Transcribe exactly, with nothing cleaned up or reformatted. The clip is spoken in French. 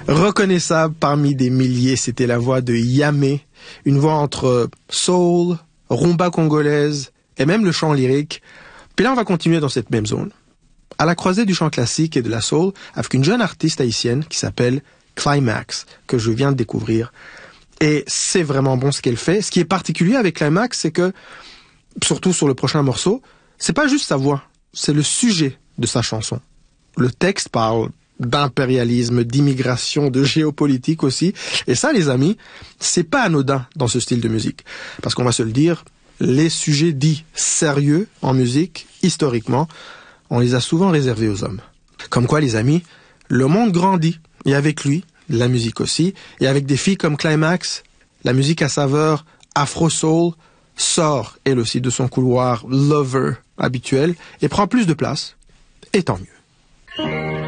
Reconnaissable parmi des milliers, c'était la voix de Yamé, une voix entre soul, rumba congolaise et même le chant lyrique. Puis là, on va continuer dans cette même zone, à la croisée du chant classique et de la soul, avec une jeune artiste haïtienne qui s'appelle Climax, que je viens de découvrir. Et c'est vraiment bon ce qu'elle fait. Ce qui est particulier avec Climax, c'est que, surtout sur le prochain morceau, c'est pas juste sa voix, c'est le sujet de sa chanson. Le texte parle d'impérialisme, d'immigration, de géopolitique aussi. Et ça, les amis, c'est pas anodin dans ce style de musique. Parce qu'on va se le dire, les sujets dits sérieux en musique, historiquement, on les a souvent réservés aux hommes. Comme quoi, les amis, le monde grandit. Et avec lui, la musique aussi. Et avec des filles comme Climax, la musique à saveur afro-soul sort, elle aussi, de son couloir lover habituel et prend plus de place. Et tant mieux.